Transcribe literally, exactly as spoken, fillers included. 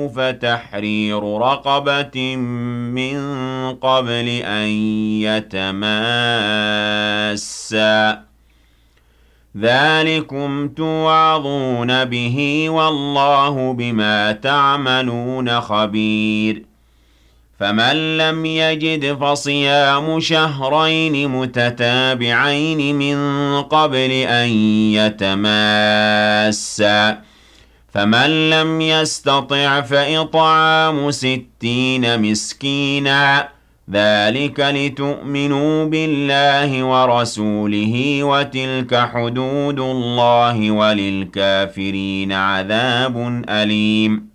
فتحرير رقبة من قبل أن يتماسا ذلكم توعظون به والله بما تعملون خبير فمن لم يجد فصيام شهرين متتابعين من قبل أن يتماسا فمن لم يستطع فإطعام ستين مسكينا ذلك لتؤمنوا بالله ورسوله وتلك حدود الله وللكافرين عذاب أليم